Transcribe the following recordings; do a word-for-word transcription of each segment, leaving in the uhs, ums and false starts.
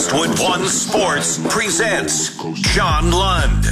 Westwood One Sports presents John Lund.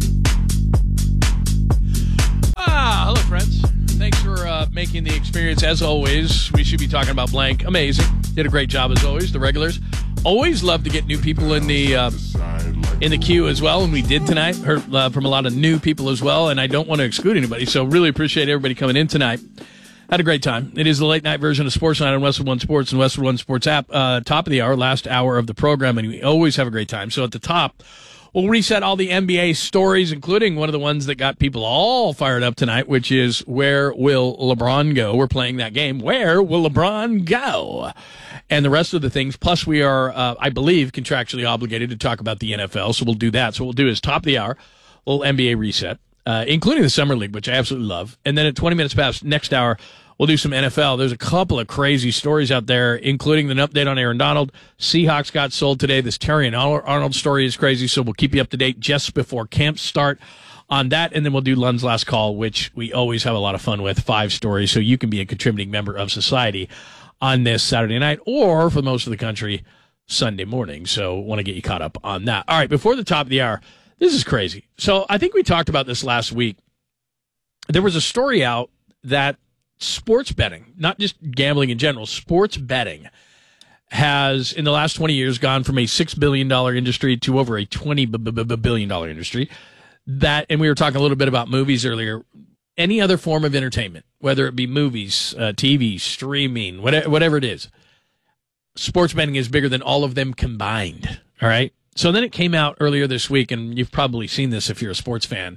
Ah, hello, friends. Thanks for uh, making the experience, as always. We should be talking about blank. Amazing. Did a great job, as always. The regulars always love to get new people in the uh, in the queue as well, and we did tonight. Heard uh, from a lot of new people as well, and I don't want to exclude anybody, so really appreciate everybody coming in tonight. Had a great time. It is the late night version of Sports Night on Westwood One Sports and Westwood One Sports app. Uh, top of the hour, last hour of the program, and we always have a great time. So at the top, we'll reset all the N B A stories, including one of the ones that got people all fired up tonight, which is where will LeBron go? We're playing that game. Where will LeBron go? And the rest of the things. Plus, we are, uh, I believe, contractually obligated to talk about the N F L, so we'll do that. So what we'll do is top of the hour, a little N B A reset. Uh, including the Summer League, which I absolutely love. And then at twenty minutes past next hour, we'll do some N F L. There's a couple of crazy stories out there, including an update on Aaron Donald. Seahawks got sold today. This Terry and Arnold story is crazy, so we'll keep you up to date just before camps start on that. And then we'll do Lund's Last Call, which we always have a lot of fun with, five stories, so you can be a contributing member of society on this Saturday night, or for most of the country, Sunday morning. So want to get you caught up on that. All right, before the top of the hour, this is crazy. So I think we talked about this last week. There was a story out that sports betting, not just gambling in general, sports betting has, in the last twenty years, gone from a six billion dollars industry to over a twenty billion dollars industry. That, and we were talking a little bit about movies earlier, any other form of entertainment, whether it be movies, uh, T V, streaming, whatever, whatever it is, sports betting is bigger than all of them combined, all right? So then it came out earlier this week, and you've probably seen this if you're a sports fan,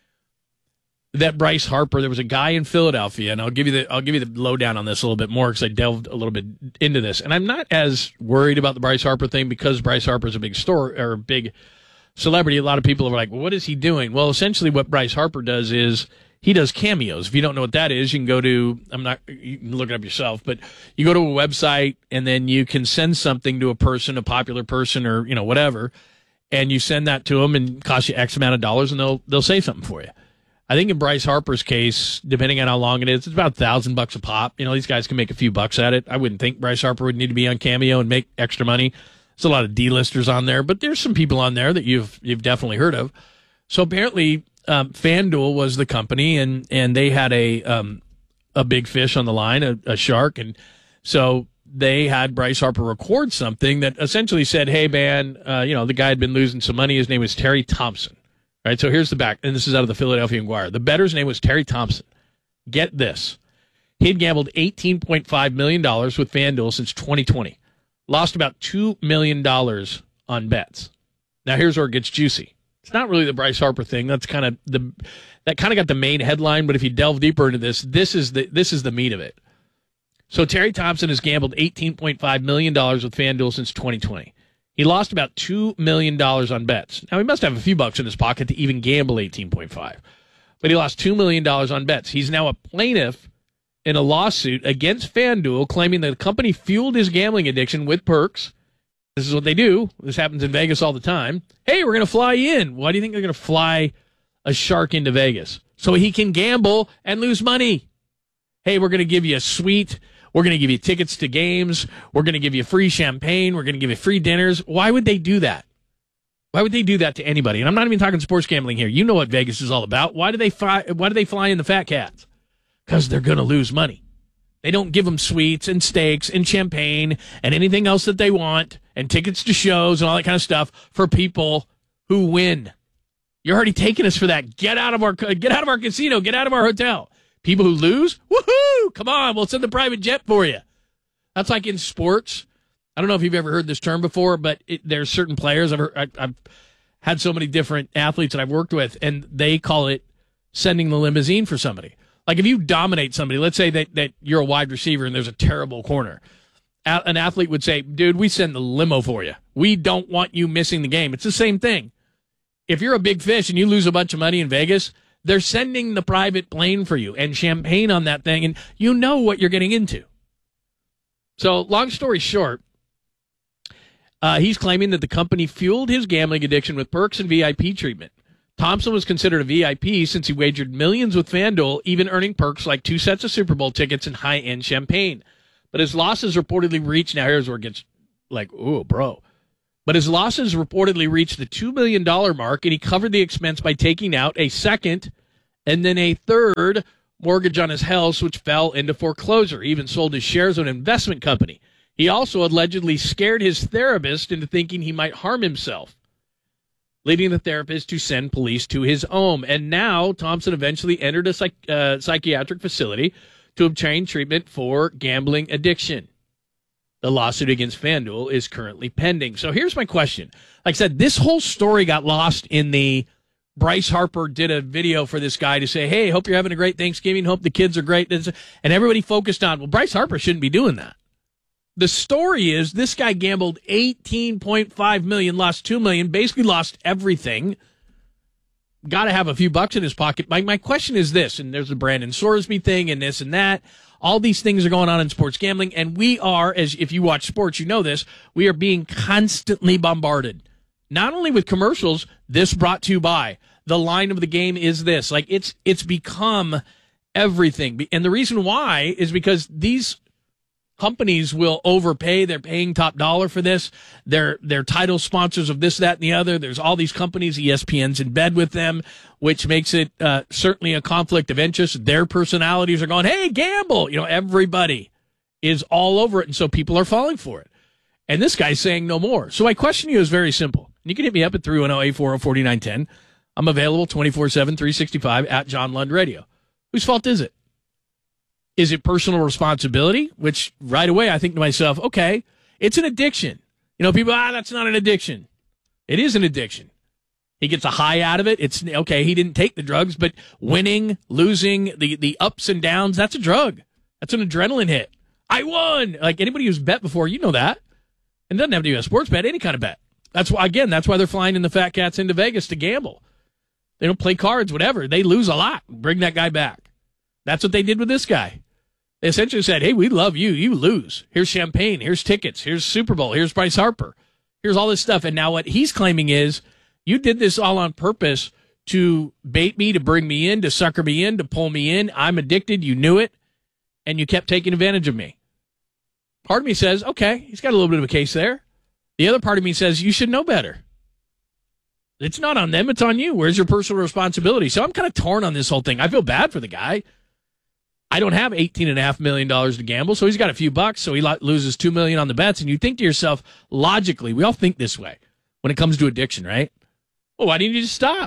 that Bryce Harper, there was a guy in Philadelphia, and I'll give you the I'll give you the lowdown on this a little bit more because I delved a little bit into this, and I'm not as worried about the Bryce Harper thing because Bryce Harper is a big store or a big celebrity. A lot of people are like, well, what is he doing? Well, essentially, what Bryce Harper does is he does cameos. If you don't know what that is, you can go to, I'm not, you can look it up yourself, but you go to a website and then you can send something to a person, a popular person or, you know, whatever, and you send that to them and it costs you X amount of dollars and they'll, they'll say something for you. I think in Bryce Harper's case, depending on how long it is, it's about a thousand bucks a pop. You know, these guys can make a few bucks at it. I wouldn't think Bryce Harper would need to be on Cameo and make extra money. There's a lot of D-listers on there, but there's some people on there that you've, you've definitely heard of. So apparently, Um, FanDuel was the company, and, and they had a um, a big fish on the line, a, a shark, and so they had Bryce Harper record something that essentially said, "Hey, man, uh, you know the guy had been losing some money. His name was Terry Thompson." Right. So here's the back, and this is out of the Philadelphia Inquirer. The bettor's name was Terry Thompson. Get this: he had gambled eighteen point five million dollars with FanDuel since twenty twenty, lost about two million dollars on bets. Now here's where it gets juicy. It's not really the Bryce Harper thing. That's kind of the that kind of got the main headline. But if you delve deeper into this, this is the this is the meat of it. So Terry Thompson has gambled eighteen point five million dollars with FanDuel since twenty twenty. He lost about two million dollars on bets. Now he must have a few bucks in his pocket to even gamble eighteen point five, but he lost two million dollars on bets. He's now a plaintiff in a lawsuit against FanDuel, claiming that the company fueled his gambling addiction with perks. This is what they do. This happens in Vegas all the time. Hey, we're going to fly you in. Why do you think they're going to fly a shark into Vegas? So he can gamble and lose money. Hey, we're going to give you a suite. We're going to give you tickets to games. We're going to give you free champagne. We're going to give you free dinners. Why would they do that? Why would they do that to anybody? And I'm not even talking sports gambling here. You know what Vegas is all about. Why do they fly, why do they fly in the fat cats? Because they're going to lose money. They don't give them suites and steaks and champagne and anything else that they want and tickets to shows and all that kind of stuff for people who win. You're already taking us for that. Get out of our get out of our casino. Get out of our hotel. People who lose, woohoo! Come on, we'll send the private jet for you. That's like in sports. I don't know if you've ever heard this term before, but it, there's certain players. I've, heard, I, I've had so many different athletes that I've worked with, and they call it sending the limousine for somebody. Like if you dominate somebody, let's say that, that you're a wide receiver and there's a terrible corner. A- an athlete would say, dude, we send the limo for you. We don't want you missing the game. It's the same thing. If you're a big fish and you lose a bunch of money in Vegas, they're sending the private plane for you and champagne on that thing, and you know what you're getting into. So long story short, uh, he's claiming that the company fueled his gambling addiction with perks and V I P treatment. Thompson was considered a V I P since he wagered millions with FanDuel, even earning perks like two sets of Super Bowl tickets and high-end champagne. But his losses reportedly reached, now here's where it gets like, ooh, bro, But his losses reportedly reached the two million dollars mark, and he covered the expense by taking out a second and then a third mortgage on his house, which fell into foreclosure. He even sold his shares of an investment company. He also allegedly scared his therapist into thinking he might harm himself, leading the therapist to send police to his home. And now Thompson eventually entered a psych- uh, psychiatric facility to obtain treatment for gambling addiction. The lawsuit against FanDuel is currently pending. So here's my question. Like I said, this whole story got lost in the Bryce Harper did a video for this guy to say, hey, hope you're having a great Thanksgiving. Hope the kids are great. And everybody focused on, well, Bryce Harper shouldn't be doing that. The story is this guy gambled eighteen point five million dollars, lost two million dollars, basically lost everything. Got to have a few bucks in his pocket. My, my question is this, and there's the Brandon Sorsby thing and this and that. All these things are going on in sports gambling, and we are, as if you watch sports, you know this, we are being constantly bombarded. Not only with commercials, this brought to you by, the line of the game is this. Like, it's it's become everything. And the reason why is because these companies will overpay. They're paying top dollar for this. They're, they're title sponsors of this, that, and the other. There's all these companies. E S P N's in bed with them, which makes it uh, certainly a conflict of interest. Their personalities are going, hey, gamble. You know, everybody is all over it, and so people are falling for it. And this guy's saying no more. So my question to you is very simple. You can hit me up at three one zero, eight four zero, four nine one zero. I'm available twenty-four seven, three sixty-five at John Lund Radio. Whose fault is it? Is it personal responsibility? Which right away I think to myself, okay, it's an addiction. You know, people, ah, that's not an addiction. It is an addiction. He gets a high out of it. It's okay. He didn't take the drugs, but winning, losing, the, the ups and downs, that's a drug. That's an adrenaline hit. I won. Like anybody who's bet before, you know that. And doesn't have to be a sports bet, any kind of bet. That's why, again, that's why they're flying in the fat cats into Vegas to gamble. They don't play cards, whatever. They lose a lot. Bring that guy back. That's what they did with this guy. They essentially said, hey, we love you. You lose. Here's champagne. Here's tickets. Here's Super Bowl. Here's Bryce Harper. Here's all this stuff. And now what he's claiming is you did this all on purpose to bait me, to bring me in, to sucker me in, to pull me in. I'm addicted. You knew it. And you kept taking advantage of me. Part of me says, okay, he's got a little bit of a case there. The other part of me says, you should know better. It's not on them. It's on you. Where's your personal responsibility? So I'm kind of torn on this whole thing. I feel bad for the guy. I don't have eighteen point five million dollars to gamble, so he's got a few bucks, so he lo- loses two million dollars on the bets. And you think to yourself, logically, we all think this way when it comes to addiction, right? Well, why didn't you just stop?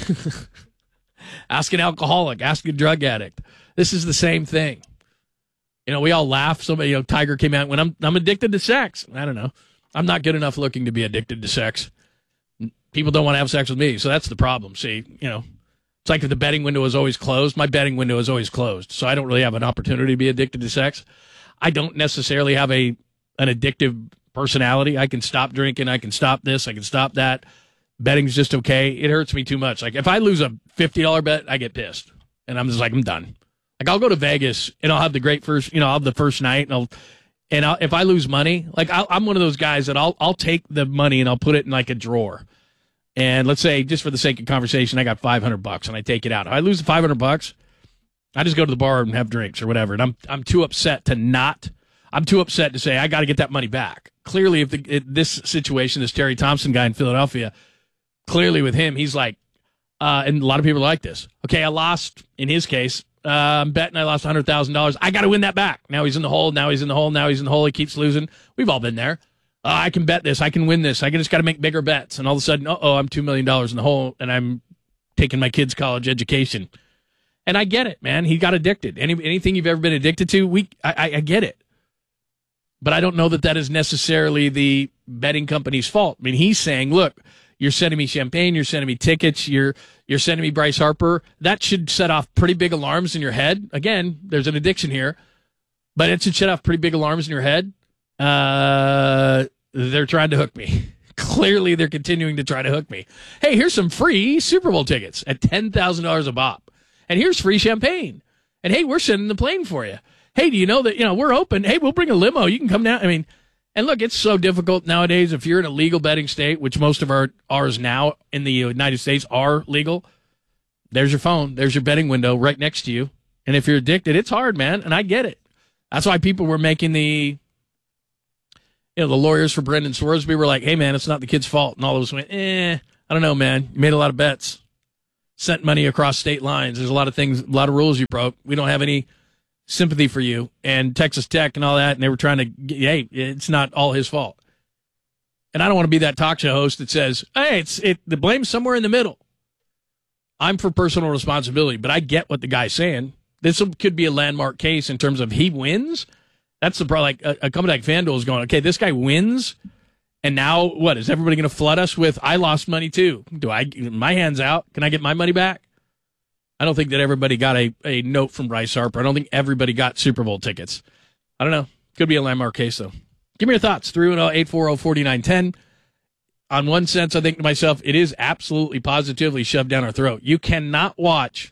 Ask an alcoholic. Ask a drug addict. This is the same thing. You know, we all laugh. Somebody, you know, Tiger came out when I'm I'm addicted to sex. I don't know. I'm not good enough looking to be addicted to sex. People don't want to have sex with me, so that's the problem. See, you know, it's like if the betting window is always closed. My betting window is always closed, so I don't really have an opportunity to be addicted to sex. I don't necessarily have a an addictive personality. I can stop drinking. I can stop this. I can stop that. Betting's just okay. It hurts me too much. Like if I lose a fifty dollars bet, I get pissed, and I'm just like, I'm done. Like I'll go to Vegas and I'll have the great first, you know, I'll have the first night, and I'll, and I'll, if I lose money, like I'll, I'm one of those guys that I'll I'll take the money and I'll put it in like a drawer. And let's say, just for the sake of conversation, I got five hundred bucks and I take it out. If I lose the five hundred bucks, I just go to the bar and have drinks or whatever. And I'm I'm too upset to not. I'm too upset to say I got to get that money back. Clearly, if the, it, this situation, this Terry Thompson guy in Philadelphia, clearly with him, he's like, uh, and a lot of people are like this. Okay, I lost in his case. Uh, I'm betting I lost one hundred thousand dollars. I got to win that back. Now he's in the hole. Now he's in the hole. Now he's in the hole. He keeps losing. We've all been there. Uh, I can bet this. I can win this. I can just got to make bigger bets. And all of a sudden, uh-oh, I'm two million dollars in the hole, and I'm taking my kid's college education. And I get it, man. He got addicted. Any, anything you've ever been addicted to, we I, I, I get it. But I don't know that that is necessarily the betting company's fault. I mean, he's saying, look, you're sending me champagne, you're sending me tickets, you're you're sending me Bryce Harper. That should set off pretty big alarms in your head. Again, there's an addiction here, but it should set off pretty big alarms in your head. Uh, they're trying to hook me. Clearly, they're continuing to try to hook me. Hey, here's some free Super Bowl tickets at ten thousand dollars a pop. And here's free champagne. And hey, we're sending the plane for you. Hey, do you know that, you know, we're open. Hey, we'll bring a limo. You can come down. I mean, and look, it's so difficult nowadays. If you're in a legal betting state, which most of our ours now in the United States are legal, there's your phone. There's your betting window right next to you. And if you're addicted, it's hard, man. And I get it. That's why people were making the, you know, the lawyers for Brendan Swarsby were like, hey, man, it's not the kid's fault. And all of us went, eh, I don't know, man. You made a lot of bets. Sent money across state lines. There's a lot of things, a lot of rules you broke. We don't have any sympathy for you. And Texas Tech and all that, and they were trying to, get, hey, it's not all his fault. And I don't want to be that talk show host that says, hey, it's it. The blame's somewhere in the middle. I'm for personal responsibility, but I get what the guy's saying. This could be a landmark case in terms of he wins. That's the problem. Like a, a company like FanDuel is going, okay, this guy wins. And now, what, is everybody going to flood us with, I lost money too? Do I, my hand's out? Can I get my money back? I don't think that everybody got a, a note from Bryce Harper. I don't think everybody got Super Bowl tickets. I don't know. Could be a landmark case, though. Give me your thoughts. three one zero, eight four zero, four nine one zero. On one sense, I think to myself, it is absolutely positively shoved down our throat. You cannot watch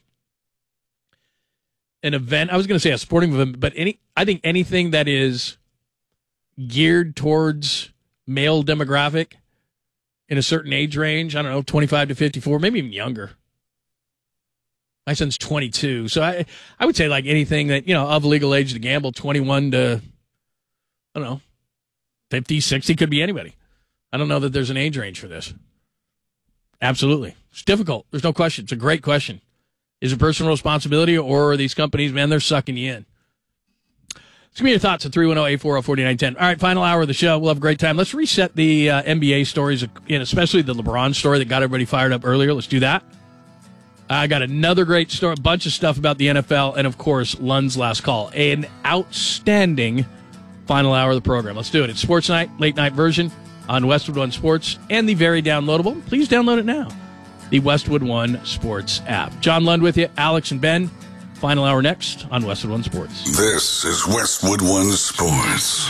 an event. I was going to say a sporting event, but any, I think anything that is geared towards male demographic in a certain age range, I don't know, twenty-five to fifty-four, maybe even younger. My son's twenty-two. So I I would say like anything that, you know, of legal age to gamble, twenty-one to, I don't know, fifty, sixty, could be anybody. I don't know that there's an age range for this. Absolutely. It's difficult. There's no question. It's a great question. Is it personal responsibility, or are these companies, man, they're sucking you in? Give me your thoughts at three one zero, eight four zero, four nine one zero. All right, final hour of the show. We'll have a great time. Let's reset the uh, N B A stories, and especially the LeBron story that got everybody fired up earlier. Let's do that. I got another great story, a bunch of stuff about the N F L, and, of course, Lund's last call. An outstanding final hour of the program. Let's do it. It's Sports Night, late night version on Westwood One Sports, and the very downloadable. Please download it now. The Westwood One Sports app. John Lund with you, Alex and Ben. Final hour next on Westwood One Sports. This is Westwood One Sports.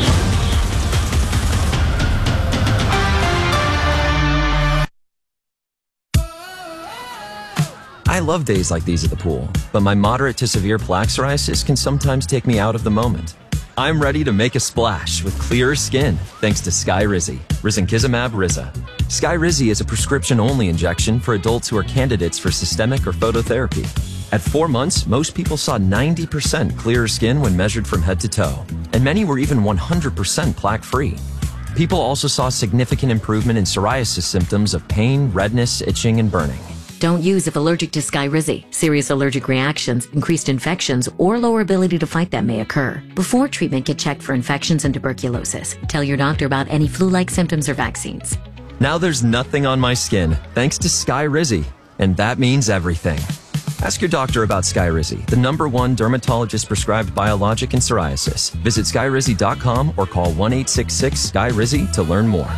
I love days like these at the pool, but my moderate to severe plaque psoriasis can sometimes take me out of the moment. I'm ready to make a splash with clearer skin thanks to Skyrizi, Risankizumab Riza. Skyrizi is a prescription-only injection for adults who are candidates for systemic or phototherapy. At four months, most people saw ninety percent clearer skin when measured from head to toe, and many were even one hundred percent plaque-free. People also saw significant improvement in psoriasis symptoms of pain, redness, itching, and burning. Don't use if allergic to Skyrizi. Serious allergic reactions, increased infections, or lower ability to fight them may occur. Before treatment, get checked for infections and tuberculosis. Tell your doctor about any flu-like symptoms or vaccines. Now there's nothing on my skin thanks to Skyrizi, and that means everything. Ask your doctor about Skyrizi, the number one dermatologist-prescribed biologic in psoriasis. Visit skyrizi dot com or call one eight six six, S K Y R I Z I to learn more.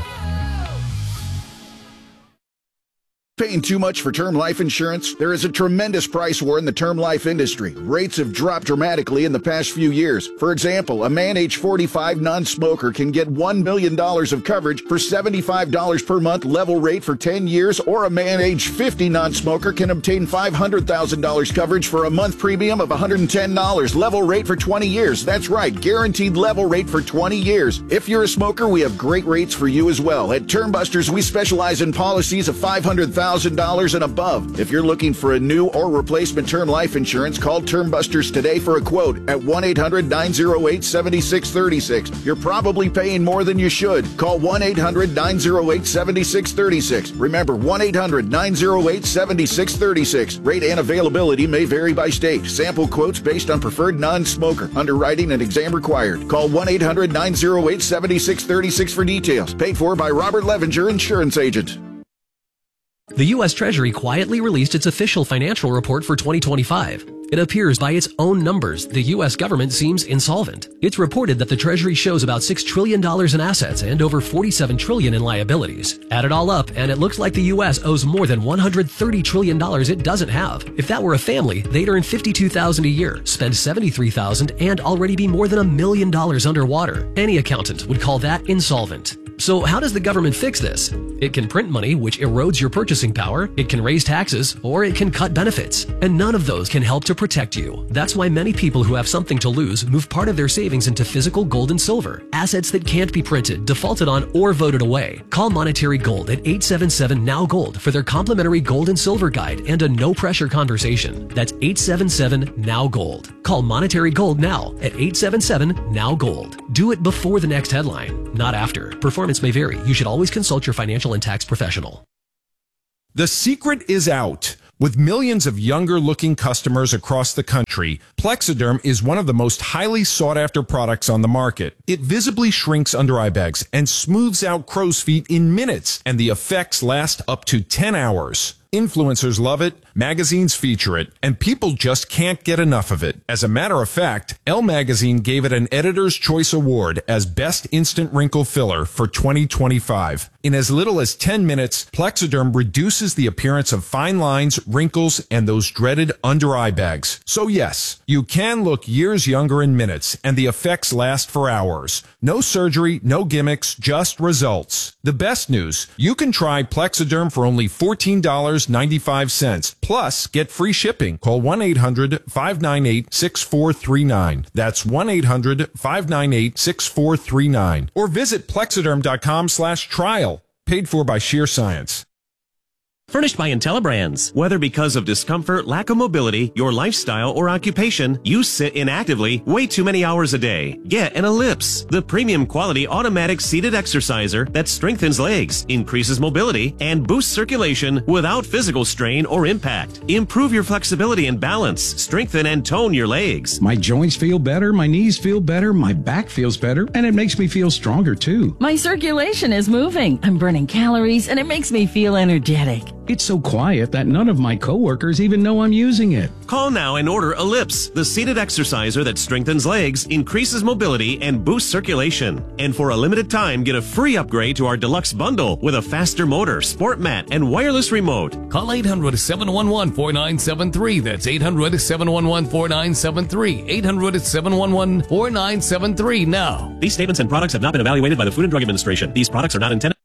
Paying too much for term life insurance? There is a tremendous price war in the term life industry. Rates have dropped dramatically in the past few years. For example, a man age forty-five non-smoker can get one million dollars of coverage for seventy-five dollars per month level rate for ten years, or a man age fifty non-smoker can obtain five hundred thousand dollars coverage for a month premium of one hundred ten dollars level rate for twenty years. That's right, guaranteed level rate for twenty years. If you're a smoker, we have great rates for you as well. At Term Busters, we specialize in policies of five hundred thousand dollars one thousand dollars and above. If you're looking for a new or replacement term life insurance, call Term Busters today for a quote at one eight hundred, nine oh eight, seven six three six. You're probably paying more than you should. Call one eight hundred, nine oh eight, seven six three six. Remember, one eight hundred, nine oh eight, seven six three six. Rate and availability may vary by state. Sample quotes based on preferred non-smoker. Underwriting and exam required. Call one eight hundred, nine oh eight, seven six three six for details. Paid for by Robert Levenger, Insurance Agent. The U S Treasury quietly released its official financial report for twenty twenty-five. It appears by its own numbers, the U S government seems insolvent. It's reported that the Treasury shows about six trillion dollars in assets and over forty-seven trillion dollars in liabilities. Add it all up, and it looks like the U S owes more than one hundred thirty trillion dollars it doesn't have. If that were a family, they'd earn fifty-two thousand dollars a year, spend seventy-three thousand dollars, and already be more than a million dollars underwater. Any accountant would call that insolvent. So how does the government fix this? It can print money, which erodes your purchasing power, it can raise taxes, or it can cut benefits. And none of those can help to protect you. That's why many people who have something to lose move part of their savings into physical gold and silver, assets that can't be printed, defaulted on, or voted away. Call Monetary Gold at eight seven seven N O W Gold for their complimentary gold and silver guide and a no-pressure conversation. That's eight seven seven N O W Gold. Call Monetary Gold now at eight seven seven N O W Gold. Do it before the next headline, not after. Performance may vary. You should always consult your financial and tax professional. The secret is out. With millions of younger-looking customers across the country, Plexiderm is one of the most highly sought-after products on the market. It visibly shrinks under-eye bags and smooths out crow's feet in minutes, and the effects last up to ten hours. Influencers love it, magazines feature it, and people just can't get enough of it. As a matter of fact, Elle Magazine gave it an Editor's Choice Award as Best Instant Wrinkle Filler for twenty twenty-five. In as little as ten minutes, Plexiderm reduces the appearance of fine lines, wrinkles, and those dreaded under-eye bags. So yes, you can look years younger in minutes, and the effects last for hours. No surgery, no gimmicks, just results. The best news, you can try Plexiderm for only fourteen dollars and ninety-five cents. Plus, get free shipping. Call one eight hundred five nine eight six four three nine. That's one eight hundred five nine eight six four three nine. Or visit plexiderm.com slash trial. Paid for by Sheer Science. Furnished by IntelliBrands. Whether because of discomfort, lack of mobility, your lifestyle, or occupation, you sit inactively way too many hours a day. Get an Ellipse, the premium quality automatic seated exerciser that strengthens legs, increases mobility, and boosts circulation without physical strain or impact. Improve your flexibility and balance, strengthen and tone your legs. My joints feel better, my knees feel better, my back feels better, and it makes me feel stronger too. My circulation is moving. I'm burning calories, and it makes me feel energetic. It's so quiet that none of my coworkers even know I'm using it. Call now and order Ellipse, the seated exerciser that strengthens legs, increases mobility, and boosts circulation. And for a limited time, get a free upgrade to our deluxe bundle with a faster motor, sport mat, and wireless remote. Call eight hundred seven one one four nine seven three. That's eight hundred seven one one four nine seven three. eight hundred seven one one four nine seven three now. These statements and products have not been evaluated by the Food and Drug Administration. These products are not intended.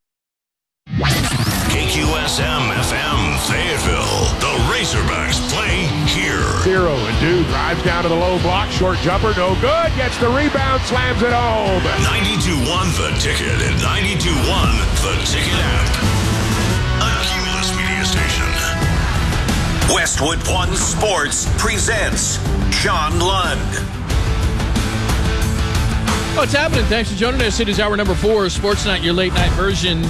K Q S M F M Fayetteville. The Razorbacks play here. Zero and Dew drives down to the low block. Short jumper, no good. Gets the rebound, slams it home. ninety-two one The Ticket and ninety-two one The Ticket app. A Cumulus Media Station. Westwood One Sports presents John Lund. What's happening? Thanks for joining us. It is hour number four, Sports Night, your late night version.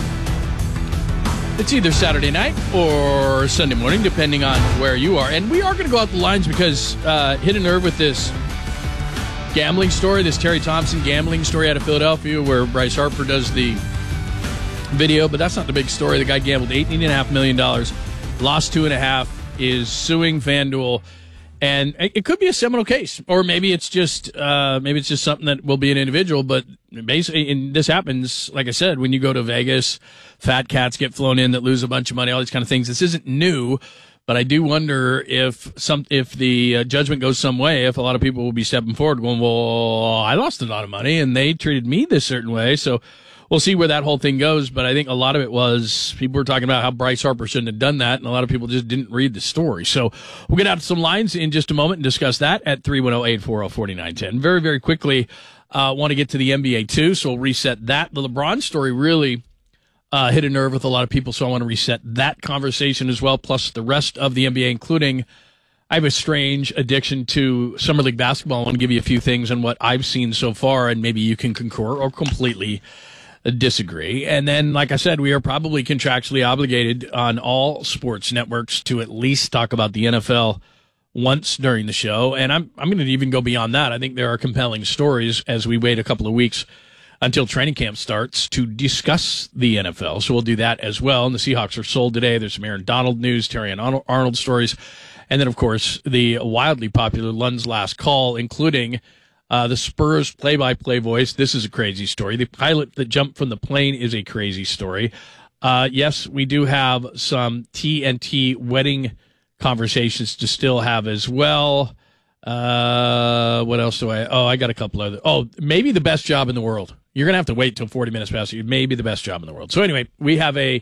It's either Saturday night or Sunday morning, depending on where you are. And we are going to go out the lines because uh, hit a nerve with this gambling story, this Terry Thompson gambling story out of Philadelphia where Bryce Harper does the video. But that's not the big story. The guy gambled eighteen point five million dollars, lost two point five, is suing FanDuel. And it could be a seminal case, or maybe it's just uh, maybe it's just something that will be an individual. But basically, and this happens, like I said, when you go to Vegas, fat cats get flown in that lose a bunch of money, all these kind of things. This isn't new, but I do wonder if some if the uh, judgment goes some way, if a lot of people will be stepping forward, going, "Well, I lost a lot of money, and they treated me this certain way." So we'll see where that whole thing goes. But I think a lot of it was people were talking about how Bryce Harper shouldn't have done that, and a lot of people just didn't read the story. So we'll get out to some lines in just a moment and discuss that at three one zero, eight four zero, four nine one zero. Very, very quickly, uh, want to get to the N B A too, so we'll reset that. The LeBron story really uh, hit a nerve with a lot of people, so I want to reset that conversation as well, plus the rest of the N B A, including I have a strange addiction to Summer League basketball. I want to give you a few things on what I've seen so far, and maybe you can concur or completely disagree. And then, like I said, we are probably contractually obligated on all sports networks to at least talk about the N F L once during the show. And I'm I'm going to even go beyond that. I think there are compelling stories as we wait a couple of weeks until training camp starts to discuss the N F L. So we'll do that as well. And the Seahawks are sold today. There's some Aaron Donald news, Terry and Arnold stories. And then, of course, the wildly popular Lund's Last Call, including Uh, the Spurs play-by-play voice. This is a crazy story. The pilot that jumped from the plane is a crazy story. Uh, yes, we do have some T N T wedding conversations to still have as well. Uh, what else do I? Oh, I got a couple other. Oh, maybe the best job in the world. You're going to have to wait till forty minutes past. Maybe the best job in the world. So anyway, we have a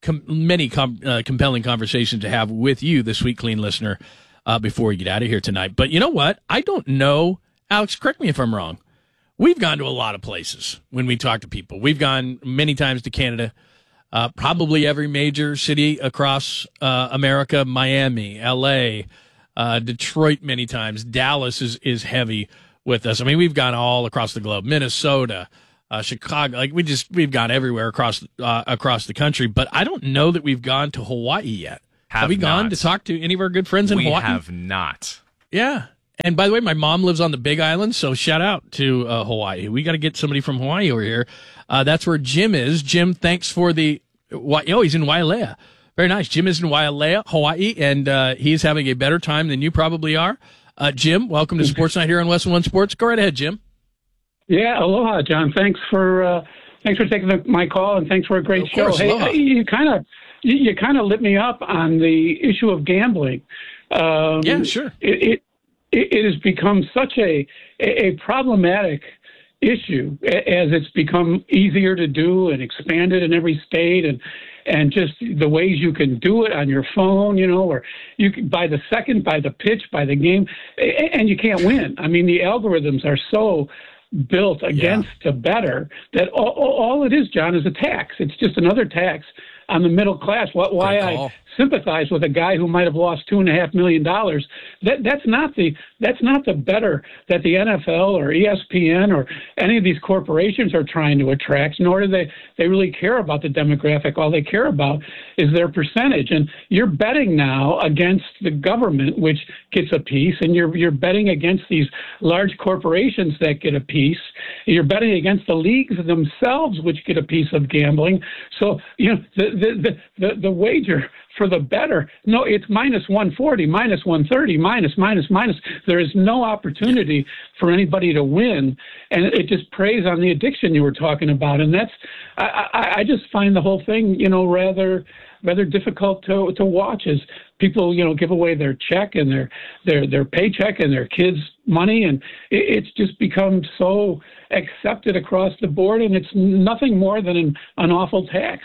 com- many com- uh, compelling conversations to have with you, the Sweet Clean listener, uh, before we get out of here tonight. But you know what? I don't know. Alex, correct me if I'm wrong. We've gone to a lot of places when we talk to people. We've gone many times to Canada, uh, probably every major city across uh, America, Miami, L A, uh, Detroit many times. Dallas is, is heavy with us. I mean, we've gone all across the globe, Minnesota, uh, Chicago. Like we just, we've gone everywhere across, uh, across the country. But I don't know that we've gone to Hawaii yet. Have, have we not. gone to talk to any of our good friends in we Hawaii? We have not. Yeah. And by the way, my mom lives on the Big Island, so shout out to uh, Hawaii. We got to get somebody from Hawaii over here. Uh, that's where Jim is. Jim, thanks for the. Oh, he's in Wailea. Very nice. Jim is in Wailea, Hawaii, and uh, he's having a better time than you probably are. Uh, Jim, welcome to Sports Night here on West One Sports. Go right ahead, Jim. Yeah, aloha, John. Thanks for uh, thanks for taking the, my call, and thanks for a great of show. Course, hey, aloha. you kind of you, you kind of lit me up on the issue of gambling. Um, yeah, sure. It, it it has become such a a problematic issue as it's become easier to do and expanded in every state, and and just the ways you can do it on your phone, you know, or you can by the second, by the pitch, by the game, and you can't win. I mean, the algorithms are so built against yeah. the better that all, all it is, John, is a tax. It's just another tax on the middle class. What, why I sympathize with a guy who might have lost two and a half million dollars. That that's not the that's not the better that the N F L or E S P N or any of these corporations are trying to attract. Nor do they they really care about the demographic. All they care about is their percentage. And you're betting now against the government, which gets a piece, and you're you're betting against these large corporations that get a piece. You're betting against the leagues themselves, which get a piece of gambling. So you know the the the, the, the wager for the better. No, it's minus one forty, minus one thirty, minus, minus, minus. There is no opportunity for anybody to win. And it just preys on the addiction you were talking about. And that's, I, I, I just find the whole thing, you know, rather, rather difficult to, to watch as people, you know, give away their check and their, their, their paycheck and their kids' money. And it, it's just become so accepted across the board. And it's nothing more than an, an awful tax.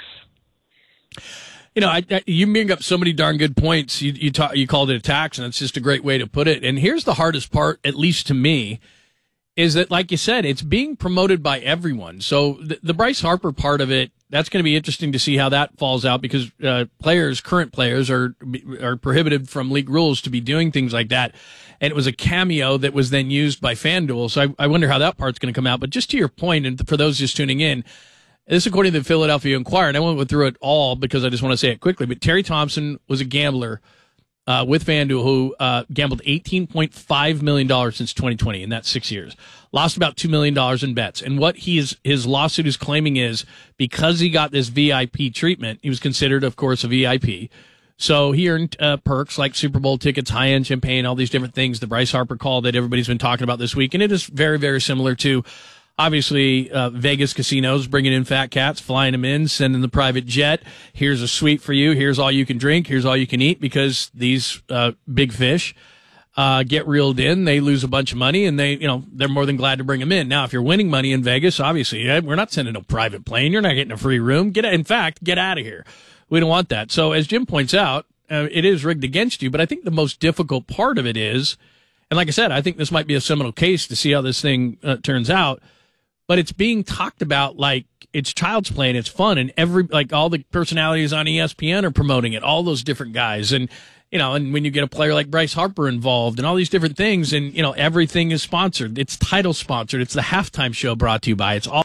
You know, I, I, you bring up so many darn good points. You you, talk, you called it a tax, and it's just a great way to put it. And here's the hardest part, at least to me, is that, like you said, it's being promoted by everyone. So the, the Bryce Harper part of it, that's going to be interesting to see how that falls out, because uh, players, current players, are are prohibited from league rules to be doing things like that. And it was a cameo that was then used by FanDuel. So I, I wonder how that part's going to come out. But just to your point, and for those just tuning in, this is according to the Philadelphia Inquirer, and I won't go through it all because I just want to say it quickly, but Terry Thompson was a gambler uh, with FanDuel who uh, gambled eighteen point five million dollars since twenty twenty, in that six years. Lost about two million dollars in bets. And what he is, his lawsuit is claiming is because he got this V I P treatment, he was considered, of course, a V I P. So he earned uh, perks like Super Bowl tickets, high-end champagne, all these different things, the Bryce Harper call that everybody's been talking about this week. And it is very, very similar to obviously, uh, Vegas casinos bringing in fat cats, flying them in, sending the private jet. Here's a suite for you. Here's all you can drink. Here's all you can eat, because these uh, big fish uh, get reeled in. They lose a bunch of money, and they, you know, they're more than glad to bring them in. Now, if you're winning money in Vegas, obviously, we're not sending a private plane. You're not getting a free room. Get, in fact, get out of here. We don't want that. So, as Jim points out, uh, it is rigged against you. But I think the most difficult part of it is, and like I said, I think this might be a seminal case to see how this thing uh, turns out. But it's being talked about like it's child's play and it's fun, and every like all the personalities on E S P N are promoting it, all those different guys, and you know, and when you get a player like Bryce Harper involved and all these different things, and you know, everything is sponsored. It's title sponsored. It's the halftime show brought to you by. It's all,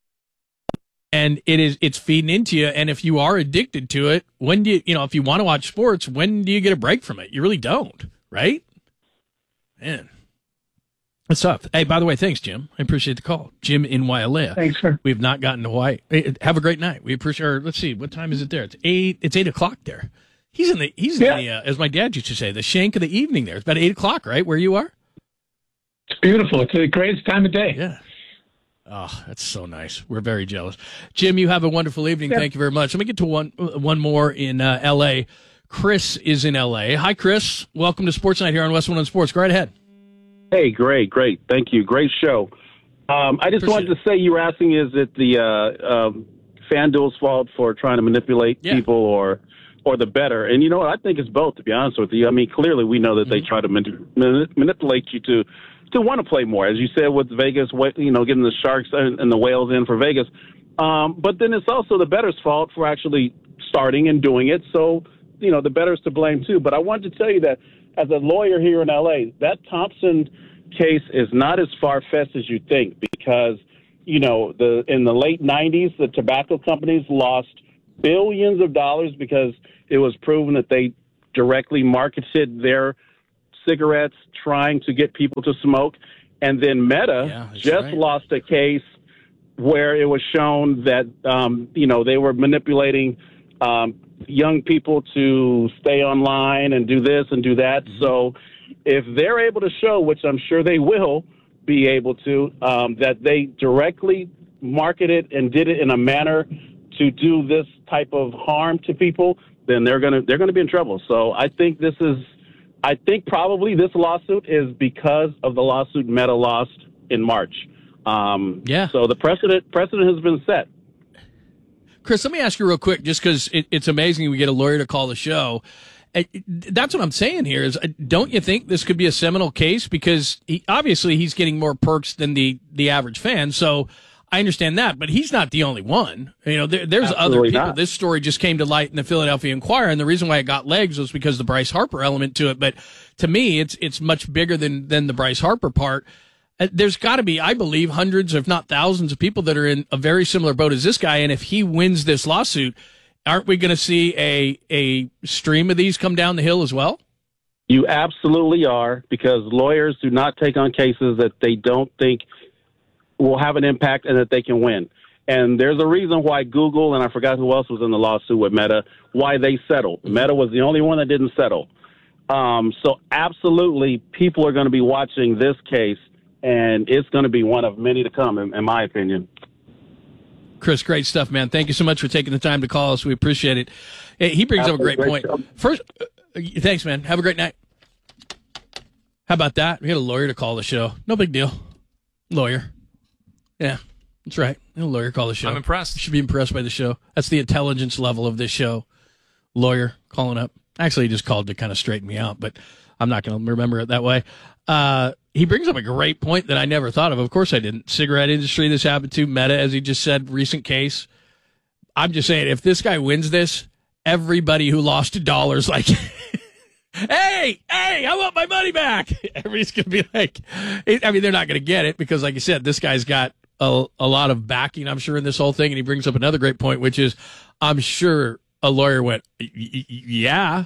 and it is it's feeding into you. And if you are addicted to it, when do you you know if you want to watch sports, when do you get a break from it? You really don't, right? Man. That's tough. Hey, by the way, thanks, Jim. I appreciate the call. Jim in Wailea. Thanks, sir. We have not gotten to Hawaii. Hey, have a great night. We appreciate. Or, let's see, what time is it there? It's eight. It's eight o'clock there. He's in the. He's yeah. in the. Uh, as my dad used to say, the shank of the evening. There. It's about eight o'clock, right? Where you are. It's beautiful. It's the greatest time of day. Yeah. Oh, that's so nice. We're very jealous. Jim, you have a wonderful evening. Yeah. Thank you very much. Let me get to one one more in uh, L A. Chris is in L A. Hi, Chris. Welcome to Sports Night here on West One Sports. Go right ahead. Hey, great, great. Thank you. Great show. Um, I just Appreciate wanted to say you were asking, is it the uh, um, FanDuel's fault for trying to manipulate Yeah. people or or the bettor. And you know what? I think it's both, to be honest with you. I mean, clearly we know that they try to mani- mani- manipulate you to to want to play more, as you said with Vegas, you know, getting the Sharks and, and the Whales in for Vegas. Um, but then it's also the bettor's fault for actually starting and doing it. So, you know, the bettor's to blame too. But I wanted to tell you that as a lawyer here in L A, that Thompson case is not as far-fetched as you think, because, you know, the in the late nineties, the tobacco companies lost billions of dollars because it was proven that they directly marketed their cigarettes trying to get people to smoke. And then Meta Yeah, that's just right. lost a case where it was shown that, um, you know, they were manipulating um, young people to stay online and do this and do that. Mm-hmm. So if they're able to show, which I'm sure they will be able to, um, that they directly marketed and did it in a manner to do this type of harm to people, then they're gonna they're gonna be in trouble. So I think this is, I think probably this lawsuit is because of the lawsuit Meta lost in March. Um, Yeah. So the precedent precedent has been set. Chris, let me ask you real quick, just because it, it's amazing we get a lawyer to call the show. Uh, That's what I'm saying here is, uh, don't you think this could be a seminal case? Because he, obviously he's getting more perks than the, the average fan. So I understand that, but he's not the only one. You know, there, there's Absolutely other people. not. This story just came to light in the Philadelphia Inquirer, and the reason why it got legs was because of the Bryce Harper element to it. But to me, it's it's much bigger than than the Bryce Harper part. Uh, There's got to be, I believe, hundreds, if not thousands, of people that are in a very similar boat as this guy. And if he wins this lawsuit, aren't we going to see a a stream of these come down the hill as well? You absolutely are, because lawyers do not take on cases that they don't think will have an impact and that they can win. And there's a reason why Google, and I forgot who else was in the lawsuit with Meta, why they settled. Meta was the only one that didn't settle. Um, so absolutely, people are going to be watching this case, and it's going to be one of many to come, in, in my opinion. Chris, great stuff, man. Thank you so much for taking the time to call us. We appreciate it. Hey, he brings up a great, Great point. show. First, uh, thanks, man. Have a great night. How about that? We had a lawyer to call the show. No big deal. Lawyer. Yeah, that's right. A lawyer call the show. I'm impressed. You should be impressed by the show. That's the intelligence level of this show. Lawyer calling up. Actually, he just called to kind of straighten me out, but I'm not going to remember it that way. Uh, he brings up a great point that I never thought of. Of course I didn't. Cigarette industry, this happened to. Meta, as he just said, recent case. I'm just saying, if this guy wins this, everybody who lost dollars like, hey, hey, I want my money back. Everybody's going to be like, I mean, they're not going to get it because, like you said, this guy's got a, a lot of backing, I'm sure, in this whole thing. And he brings up another great point, which is, I'm sure a lawyer went, yeah,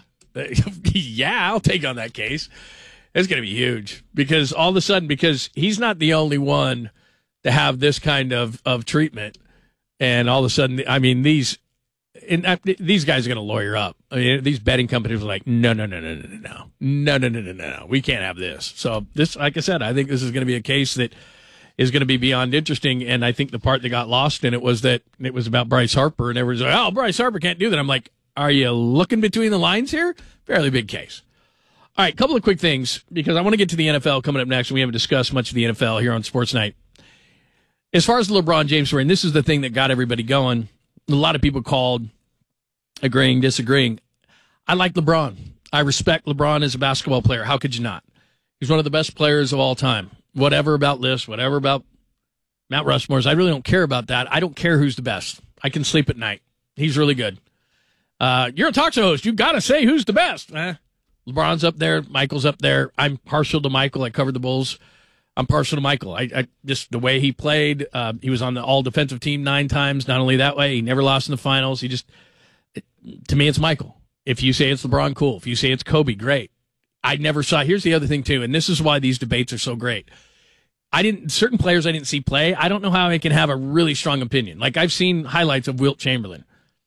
yeah, I'll take on that case. It's going to be huge because all of a sudden, because he's not the only one to have this kind of, of treatment. And all of a sudden, I mean, these and uh, these guys are going to lawyer up. I mean, these betting companies are like, no, no, no, no, no, no, no, no, no, no, no, no, we can't have this. So this, like I said, I think this is going to be a case that is going to be beyond interesting. And I think the part that got lost in it was that it was about Bryce Harper, and everyone's like, oh, Bryce Harper can't do that. I'm like, are you looking between the lines here? Fairly big case. All right, couple of quick things, because I want to get to the N F L coming up next, and we haven't discussed much of the N F L here on Sports Night. As far as the LeBron James story, and this is the thing that got everybody going, a lot of people called agreeing, disagreeing. I like LeBron. I respect LeBron as a basketball player. How could you not? He's one of the best players of all time. Whatever about lists, whatever about Mount Rushmore's, I really don't care about that. I don't care who's the best. I can sleep at night. He's really good. Uh, you're a talk show host. You got to say who's the best. Eh? LeBron's up there. Michael's up there. I'm partial to Michael. I covered the Bulls. I'm partial to Michael. I, I just the way he played. Uh, he was on the all defensive team nine times. Not only that way, he never lost in the finals. He just, it, to me, it's Michael. If you say it's LeBron, cool. If you say it's Kobe, great. I never saw. Here's the other thing too, and this is why these debates are so great. I didn't certain players I didn't see play. I don't know how I can have a really strong opinion. Like I've seen highlights of Wilt Chamberlain.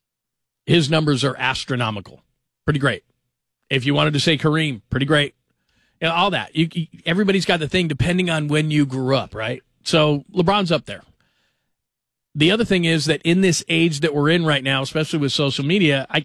His numbers are astronomical. Pretty great. If you wanted to say Kareem, pretty great. You know, all that. You, you, everybody's got the thing depending on when you grew up, right? So LeBron's up there. The other thing is that in this age that we're in right now, especially with social media, I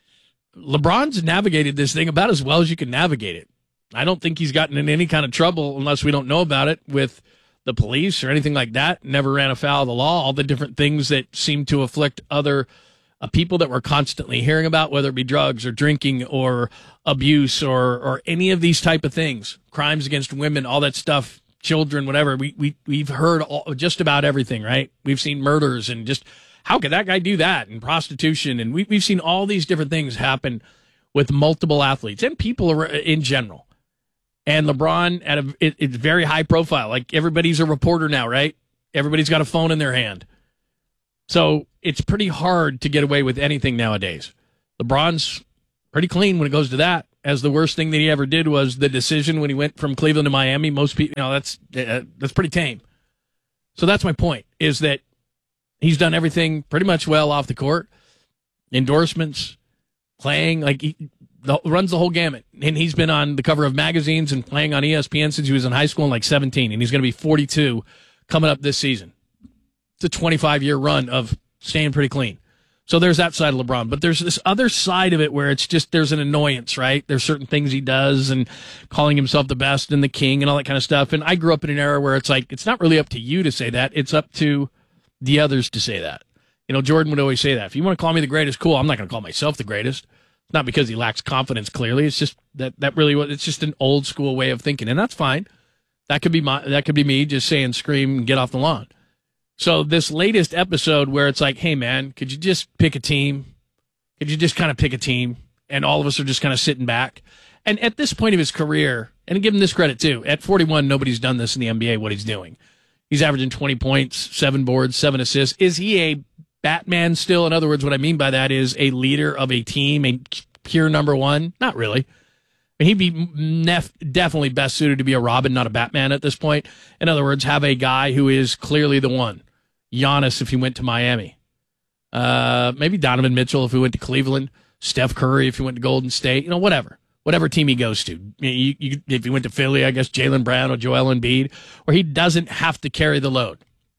LeBron's navigated this thing about as well as you can navigate it. I don't think he's gotten in any kind of trouble, unless we don't know about it, with the police or anything like that. Never ran afoul of the law. All the different things that seem to afflict other uh, people that we're constantly hearing about, whether it be drugs or drinking or abuse or or any of these type of things, crimes against women, all that stuff, children, whatever. We we we've heard all, just about everything, right? We've seen murders and just how could that guy do that, and prostitution, and we we've seen all these different things happen with multiple athletes and people in general. And LeBron, at a, it, it's very high profile. Like, everybody's a reporter now, right? Everybody's got a phone in their hand. So it's pretty hard to get away with anything nowadays. LeBron's pretty clean when it goes to that. As the worst thing that he ever did was the decision when he went from Cleveland to Miami. Most people, you know, that's uh, that's pretty tame. So that's my point, is that he's done everything pretty much well off the court. Endorsements, playing, like he the, runs the whole gamut. And he's been on the cover of magazines and playing on E S P N since he was in high school in like seventeen. And he's going to be forty-two coming up this season. It's a twenty-five-year run of staying pretty clean. So there's that side of LeBron. But there's this other side of it where it's just there's an annoyance, right? There's certain things he does and calling himself the best and the king and all that kind of stuff. And I grew up in an era where it's like, it's not really up to you to say that. It's up to the others to say that. You know, Jordan would always say that. If you want to call me the greatest, cool. I'm not going to call myself the greatest. Not because he lacks confidence, clearly. It's just that that really was, it's just an old school way of thinking. And that's fine. That could be my, that could be me just saying, scream and get off the lawn. So this latest episode where it's like, hey, man, could you just pick a team? Could you just kind of pick a team? And all of us are just kind of sitting back. And at this point of his career, and give him this credit too, at forty-one, nobody's done this in the N B A, what he's doing. He's averaging twenty points, seven boards, seven assists. Is he a Batman still? In other words, what I mean by that is a leader of a team, a pure number one? Not really. And he'd be nef- definitely best suited to be a Robin, not a Batman at this point. In other words, have a guy who is clearly the one. Giannis if he went to Miami. Uh, maybe Donovan Mitchell if he went to Cleveland. Steph Curry if he went to Golden State. You know, whatever. Whatever team he goes to. You, you, if he went to Philly, I guess Jaylen Brown or Joel Embiid, where he doesn't have to carry the load.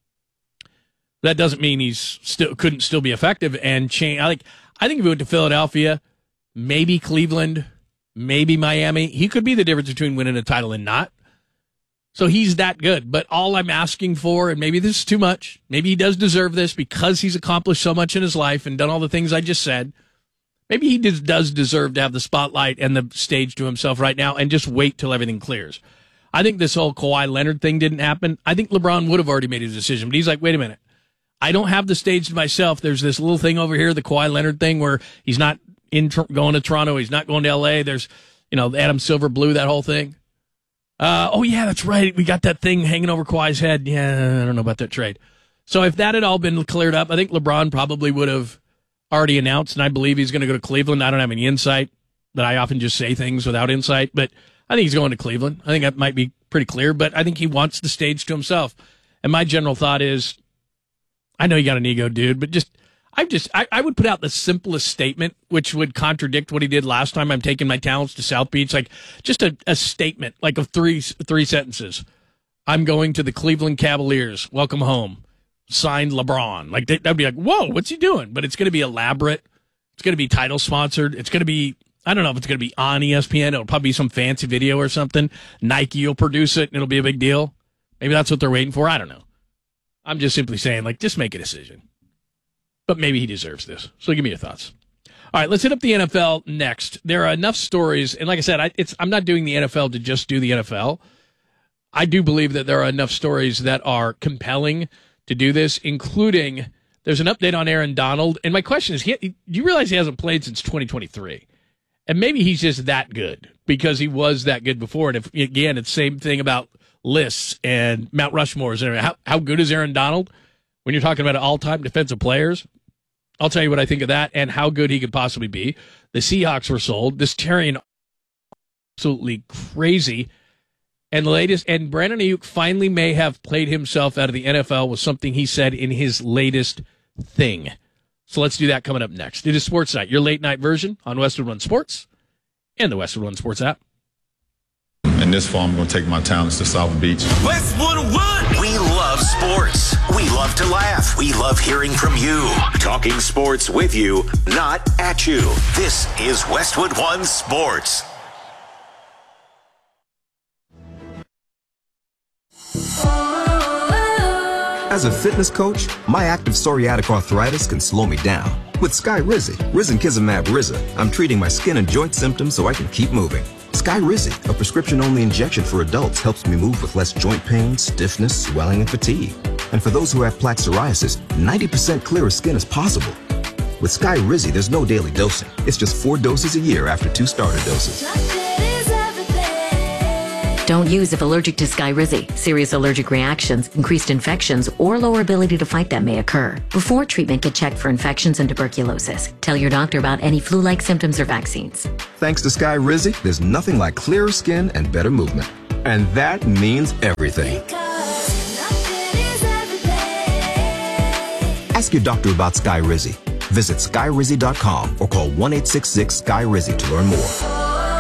That doesn't mean he's still couldn't still be effective and change. I like. I think if he went to Philadelphia, maybe Cleveland, maybe Miami, he could be the difference between winning a title and not. So he's that good. But all I'm asking for, and maybe this is too much, maybe he does deserve this because he's accomplished so much in his life and done all the things I just said. Maybe he does, does deserve to have the spotlight and the stage to himself right now and just wait till everything clears. I think this whole Kawhi Leonard thing didn't happen. I think LeBron would have already made his decision. But he's like, wait a minute. I don't have the stage to myself. There's this little thing over here, the Kawhi Leonard thing, where he's not in going to Toronto. He's not going to L A. There's, you know, Adam Silver blew that whole thing. Uh, oh, yeah, that's right. We got that thing hanging over Kawhi's head. Yeah, I don't know about that trade. So if that had all been cleared up, I think LeBron probably would have already announced, and I believe he's going to go to Cleveland. I don't have any insight, but I often just say things without insight. But I think he's going to Cleveland. I think that might be pretty clear, but I think he wants the stage to himself. And my general thought is, I know you got an ego, dude, but just I just I, I would put out the simplest statement, which would contradict what he did last time. I'm taking my talents to South Beach, like just a, a statement, like of three three sentences. I'm going to the Cleveland Cavaliers. Welcome home. Signed LeBron. Like that'd be like, whoa, what's he doing? But it's going to be elaborate. It's going to be title sponsored. It's going to be, I don't know if it's going to be on E S P N. It'll probably be some fancy video or something. Nike will produce it and it'll be a big deal. Maybe that's what they're waiting for. I don't know. I'm just simply saying, like, just make a decision. But maybe he deserves this. So give me your thoughts. All right, let's hit up the N F L next. There are enough stories, and like I said, I, it's, I'm not doing the N F L to just do the N F L. I do believe that there are enough stories that are compelling to do this, including there's an update on Aaron Donald. And my question is, he, do you realize he hasn't played since twenty twenty-three? And maybe he's just that good because he was that good before. And if again, it's the same thing about lists and Mount Rushmores. How, how good is Aaron Donald? When you're talking about all-time defensive players, I'll tell you what I think of that and how good he could possibly be. The Seahawks were sold. This Terrian, absolutely crazy. And the latest, and Brandon Ayuk finally may have played himself out of the N F L with something he said in his latest thing. So let's do that coming up next. It is Sports Night, your late night version on Westwood One Sports and the Westwood One Sports app. In this fall, I'm going to take my talents to South Beach. Westwood One. We love sports. We love to laugh. We love hearing from you. Talking sports with you, not at you. This is Westwood One Sports. Oh. As a fitness coach, my active psoriatic arthritis can slow me down. With Skyrizi, risankizumab Riza, I'm treating my skin and joint symptoms so I can keep moving. Skyrizi, a prescription-only injection for adults, helps me move with less joint pain, stiffness, swelling, and fatigue. And for those who have plaque psoriasis, ninety percent clearer skin is possible. With Skyrizi, there's no daily dosing. It's just four doses a year after two starter doses. Don't use if allergic to Skyrizi. Serious allergic reactions, increased infections, or lower ability to fight them may occur. Before treatment, get checked for infections and tuberculosis. Tell your doctor about any flu-like symptoms or vaccines. Thanks to Skyrizi, there's nothing like clearer skin and better movement. And that means everything. Ask your doctor about Skyrizi. Visit Skyrizi dot com or call one eight six six Skyrizi to learn more.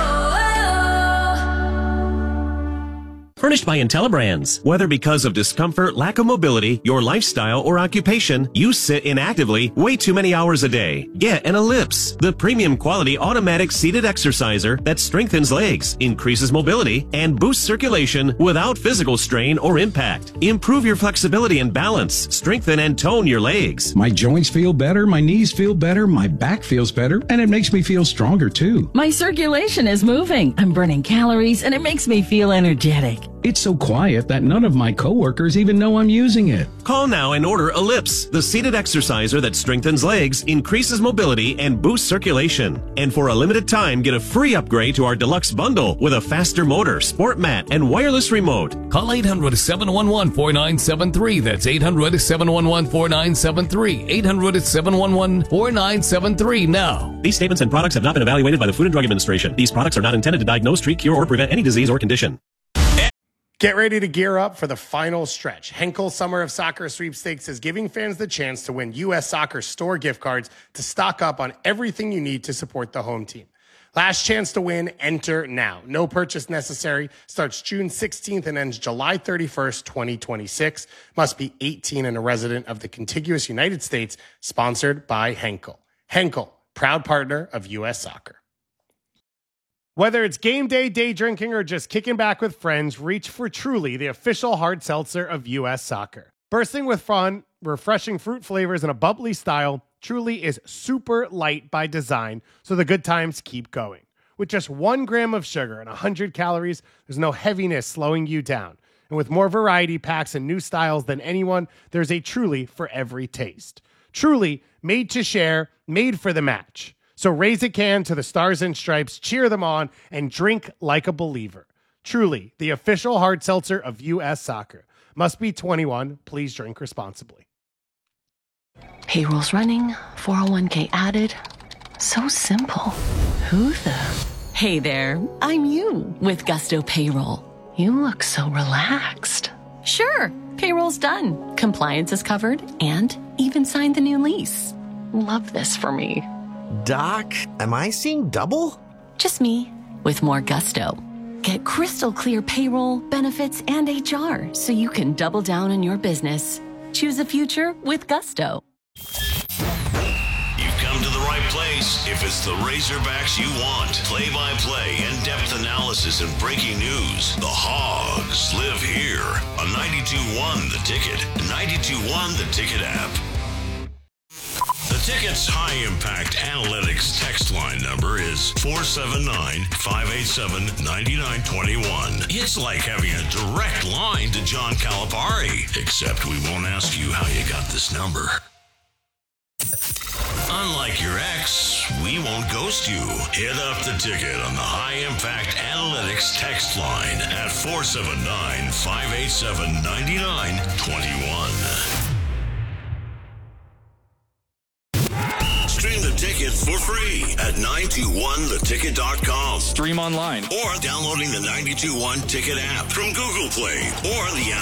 Furnished by IntelliBrands. Whether because of discomfort, lack of mobility, your lifestyle, or occupation, you sit inactively way too many hours a day. Get an Ellipse, the premium quality automatic seated exerciser that strengthens legs, increases mobility, and boosts circulation without physical strain or impact. Improve your flexibility and balance, strengthen and tone your legs. My joints feel better, my knees feel better, my back feels better, and it makes me feel stronger too. My circulation is moving. I'm burning calories, and it makes me feel energetic. It's so quiet that none of my coworkers even know I'm using it. Call now and order Ellipse, the seated exerciser that strengthens legs, increases mobility, and boosts circulation. And for a limited time, get a free upgrade to our deluxe bundle with a faster motor, sport mat, and wireless remote. Call eight hundred, seven one one, four nine seven three. That's eight hundred, seven one one, four nine seven three. eight hundred, seven one one, four nine seven three now. These statements and products have not been evaluated by the Food and Drug Administration. These products are not intended to diagnose, treat, cure, or prevent any disease or condition. Get ready to gear up for the final stretch. Henkel Summer of Soccer Sweepstakes is giving fans the chance to win U S Soccer store gift cards to stock up on everything you need to support the home team. Last chance to win, enter now. No purchase necessary. Starts June sixteenth and ends July thirty-first, twenty twenty-six. Must be eighteen and a resident of the contiguous United States. Sponsored by Henkel. Henkel, proud partner of U S Soccer. Whether it's game day, day drinking, or just kicking back with friends, reach for Truly, the official hard seltzer of U S Soccer. Bursting with fun, refreshing fruit flavors, and a bubbly style, Truly is super light by design, so the good times keep going. With just one gram of sugar and one hundred calories, there's no heaviness slowing you down. And with more variety packs and new styles than anyone, there's a Truly for every taste. Truly, made to share, made for the match. So raise a can to the Stars and Stripes, cheer them on, and drink like a believer. Truly, the official hard seltzer of U S Soccer. Must be twenty-one. Please drink responsibly. Payroll's running, four oh one k added. So simple. Who the? Hey there, I'm you with Gusto Payroll. You look so relaxed. Sure, payroll's done. Compliance is covered and even signed the new lease. Love this for me. Doc, am I seeing double? Just me, with more gusto. Get crystal clear payroll, benefits, and H R so you can double down on your business. Choose a future with gusto. You've come to the right place if it's the Razorbacks you want. Play-by-play, in-depth analysis, and breaking news. The Hogs live here on ninety-two point one The Ticket, ninety-two point one The Ticket app. The Ticket's high-impact analytics text line number is four seven nine, five eight seven, nine nine two one. It's like having a direct line to John Calipari, except we won't ask you how you got this number. Unlike your ex, we won't ghost you. Hit up The Ticket on the high-impact analytics text line at four seven nine, five eight seven, nine nine two one. Stream The Ticket for free at nine two one the ticket dot com. Stream online. Or downloading the ninety-two point one Ticket app from Google Play or the App